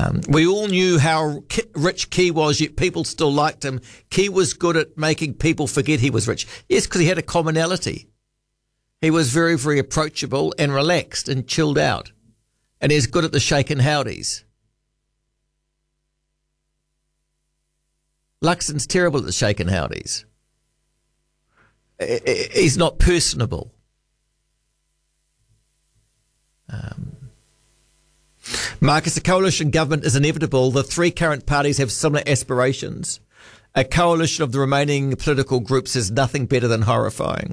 We all knew how rich Key was, yet people still liked him. Key was good at making people forget he was rich. Yes, because he had a commonality. He was very, very approachable and relaxed and chilled out. And he's good at the shaken howdies. Luxon's terrible at the shaken howdies. He's not personable. Marcus, a coalition government is inevitable. The three current parties have similar aspirations. A coalition of the remaining political groups is nothing better than horrifying.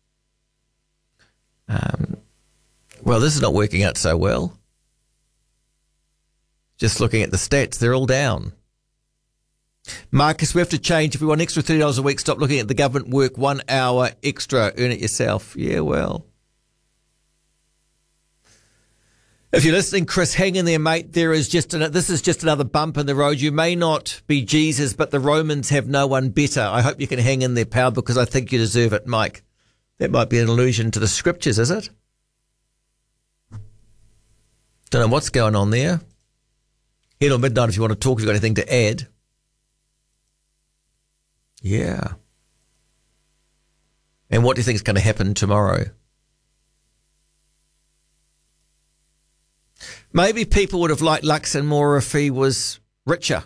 Well, this is not working out so well. Just looking at the stats, they're all down. Marcus, we have to change. If we want extra $30 a week, stop looking at the government work 1 hour extra, earn it yourself. Yeah, well. If you're listening, Chris, hang in there, mate. This is just another bump in the road. You may not be Jesus, but the Romans have no one better. I hope you can hang in there, pal, because I think you deserve it, Mike. That might be an allusion to the scriptures, is it? Don't know what's going on there. Here till midnight if you want to talk, if you've got anything to add. Yeah. And what do you think is going to happen tomorrow? Maybe people would have liked Luxon more if he was richer.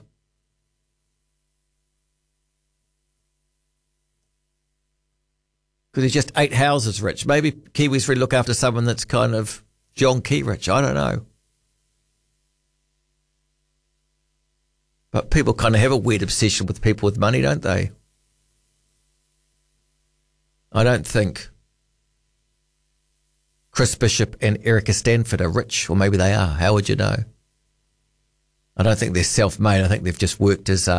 Because he's just 8 houses rich. Maybe Kiwis really look after someone that's kind of John Key rich. I don't know. But people kind of have a weird obsession with people with money, don't they? I don't think Chris Bishop and Erica Stanford are rich, or maybe they are. How would you know? I don't think they're self-made. I think they've just worked as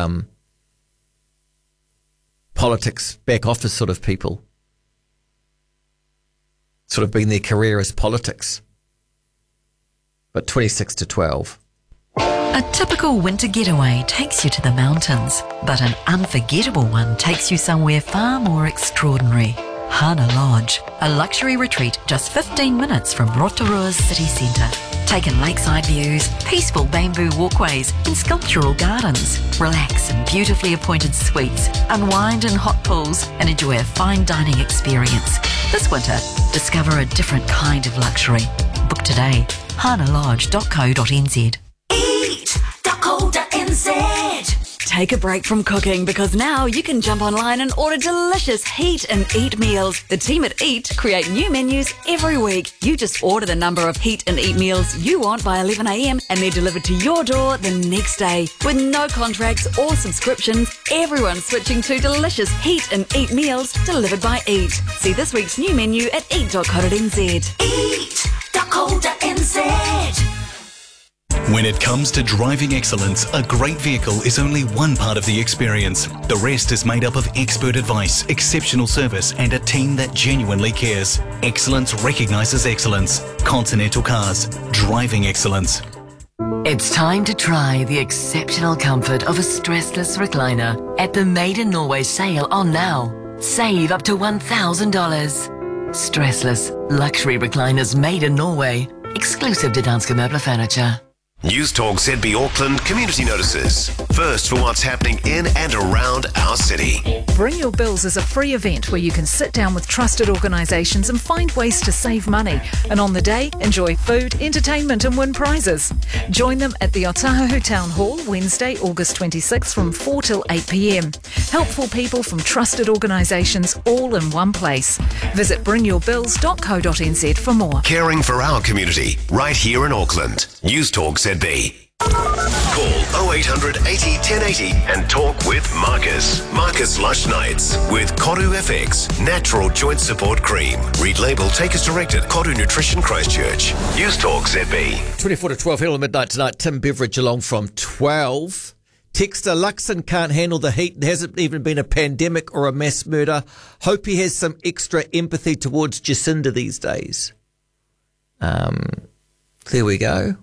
politics back office sort of people. Sort of been their career as politics. But 26 to 12. A typical winter getaway takes you to the mountains, but an unforgettable one takes you somewhere far more extraordinary. Hana Lodge, a luxury retreat just 15 minutes from Rotorua's city centre. Take in lakeside views, peaceful bamboo walkways and sculptural gardens. Relax in beautifully appointed suites, unwind in hot pools and enjoy a fine dining experience. This winter, discover a different kind of luxury. Book today, hanalodge.co.nz. Eat.co.nz. Take a break from cooking because now you can jump online and order delicious Heat and Eat meals. The team at Eat create new menus every week. You just order the number of Heat and Eat meals you want by 11 a.m. and they're delivered to your door the next day. With no contracts or subscriptions, everyone's switching to delicious Heat and Eat meals delivered by Eat. See this week's new menu at eat.co.nz. Eat.co.nz. When it comes to driving excellence, a great vehicle is only one part of the experience. The rest is made up of expert advice, exceptional service, and a team that genuinely cares. Excellence recognises excellence. Continental Cars, driving excellence. It's time to try the exceptional comfort of a stressless recliner at the Made in Norway sale on now. Save up to $1,000. Stressless luxury recliners made in Norway. Exclusive to Danske Møbler Furniture. News Talk ZB Auckland community notices. First for what's happening in and around our city. Bring Your Bills is a free event where you can sit down with trusted organisations and find ways to save money. And on the day, enjoy food, entertainment and win prizes. Join them at the Otahuhu Town Hall Wednesday, August 26 from 4 till 8 p.m. Helpful people from trusted organisations all in one place. Visit bringyourbills.co.nz for more. Caring for our community right here in Auckland. News Talk ZB. Call 0800 80 1080 and talk with Marcus. Marcus Lush Nights with Koru FX Natural Joint Support Cream. Read label, take as directed. Koru Nutrition Christchurch. News Talk ZB. 24 to 12 here at midnight tonight. Tim Beveridge along from 12. Texter, Luxon can't handle the heat. There hasn't even been a pandemic or a mass murder. Hope he has some extra empathy towards Jacinda these days. There we go.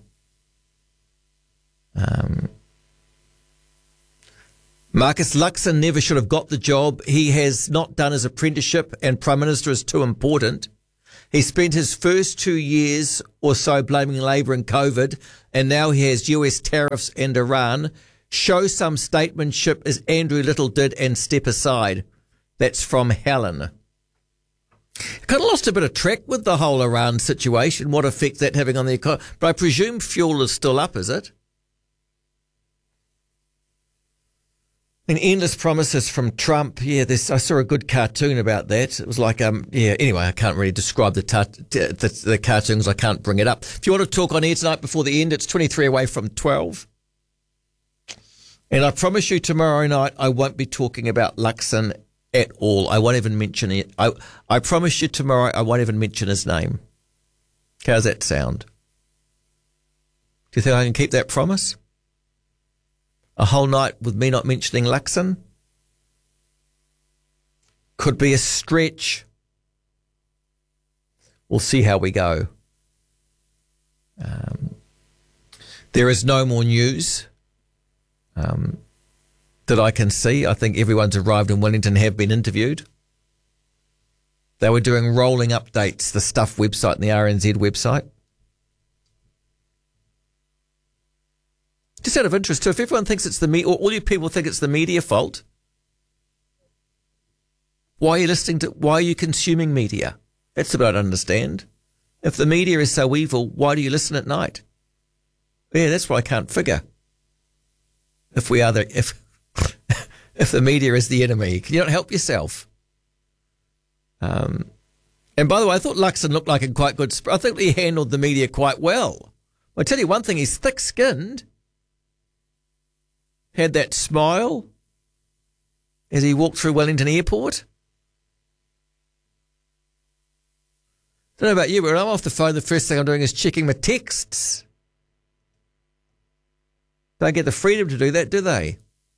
Marcus, Luxon never should have got the job. He has not done his apprenticeship and Prime Minister is too important. He spent his first 2 years or so blaming Labor and COVID, and now he has US tariffs and Iran. Show some statesmanship as Andrew Little did and step aside. That's from Helen. Kind of lost a bit of track with the whole Iran situation, what effect that having on the economy. But I presume fuel is still up, is it? And endless promises from Trump. Yeah, I saw a good cartoon about that. It was like, anyway, I can't really describe the cartoons. I can't bring it up. If you want to talk on air tonight before the end, it's 23 away from 12. And I promise you tomorrow night I won't be talking about Luxon at all. I won't even mention it. I promise you tomorrow I won't even mention his name. How's that sound? Do you think I can keep that promise? A whole night with me not mentioning Luxon? Could be a stretch. We'll see how we go. There is no more news that I can see. I think everyone's arrived in Wellington have been interviewed. They were doing rolling updates, the Stuff website and the RNZ website. Just out of interest too, if everyone thinks it's the media, or all you people think it's the media fault, why are you consuming media? That's what I don't understand. If the media is so evil, why do you listen at night? Yeah, that's what I can't figure. If the media is the enemy, can you not help yourself? And by the way, I thought Luxon looked like a quite good. I think he handled the media quite well. I'll tell you one thing: he's thick-skinned. Had that smile as he walked through Wellington Airport. I don't know about you, but when I'm off the phone, the first thing I'm doing is checking my texts. Don't get the freedom to do that, do they?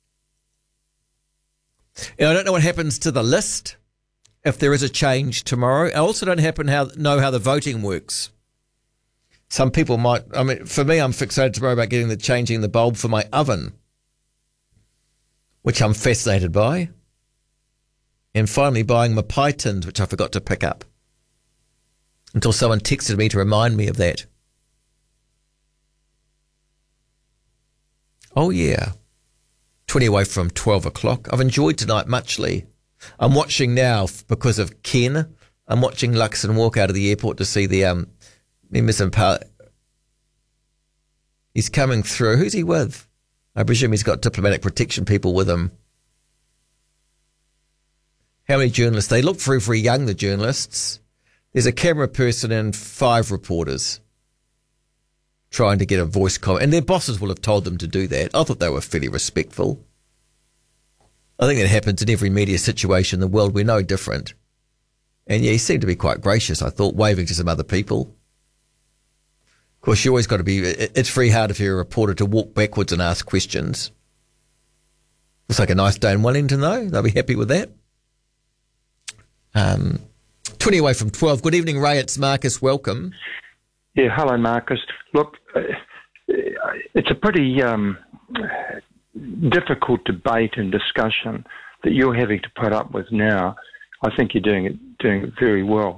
And I don't know what happens to the list if there is a change tomorrow. I also don't know how the voting works. Some people might. I mean, for me, I'm fixated tomorrow about changing the bulb for my oven, which I'm fascinated by, and finally buying my pie tins, which I forgot to pick up until someone texted me to remind me of that. Oh, yeah. 20 away from 12 o'clock. I've enjoyed tonight muchly. I'm watching now because of Ken. I'm watching Luxon walk out of the airport to see the members and he's coming through. Who's he with? I presume he's got diplomatic protection people with him. How many journalists? They look very, very young, the journalists. There's a camera person and 5 reporters trying to get a voice comment. And their bosses will have told them to do that. I thought they were fairly respectful. I think that happens in every media situation in the world. We're no different. And yeah, he seemed to be quite gracious, I thought, waving to some other people. Of course, you always got to be, it's very hard if you're a reporter to walk backwards and ask questions. Looks like a nice day in Wellington, though. They'll be happy with that. 20 away from 12. Good evening, Ray. It's Marcus. Welcome. Yeah, hello, Marcus. Look, it's a pretty difficult debate and discussion that you're having to put up with now. I think you're doing it very well.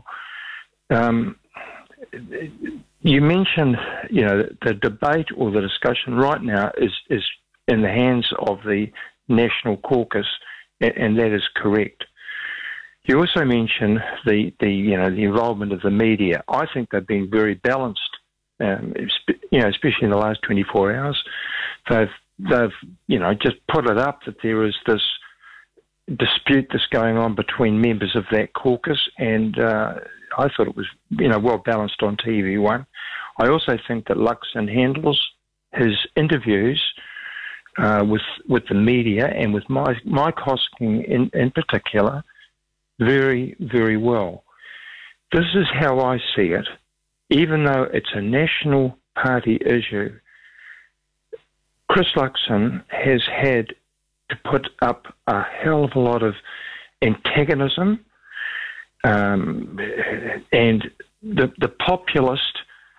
You mentioned, the debate or the discussion right now is in the hands of the National Caucus, and that is correct. You also mentioned the involvement of the media. I think they've been very balanced, especially in the last 24 hours. They've just put it up that there is this dispute that's going on between members of that caucus, and I thought it was well balanced on TV1. I also think that Luxon handles his interviews with the media and with Mike Hosking in particular very, very well. This is how I see it. Even though it's a national party issue, Chris Luxon has had to put up a hell of a lot of antagonism and the populist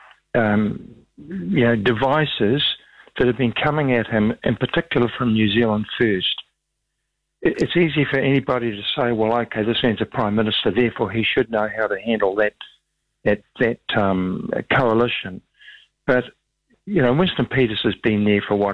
devices that have been coming at him, in particular from New Zealand First. It's easy for anybody to say, well, okay, this man's a Prime Minister, therefore he should know how to handle that that coalition. But, Winston Peters has been there for,